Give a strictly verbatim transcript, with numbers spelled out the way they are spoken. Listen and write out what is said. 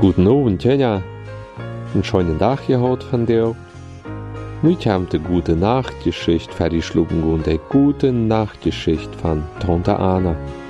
Guten Abend, ja, ja. Einen schönen Tag gehabt von dir. Ich habe die gute Nachtgeschichte vorgeschlagen und die gute Nachtgeschichte von Tante Anna.